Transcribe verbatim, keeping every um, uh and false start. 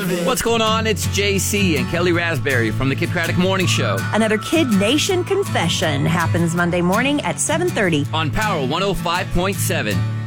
living. What's going on? It's J C and Kelly Raspberry from the Kid Craddock Morning Show. Another Kid Nation confession happens Monday morning at seven thirty. On Power one oh five point seven.